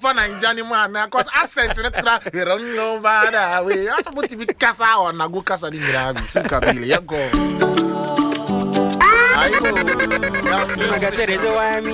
for Nigerian man cause accent in tra rongo bada we aso buti bi kasa o na go kasa di gravi su kabile yanko ayo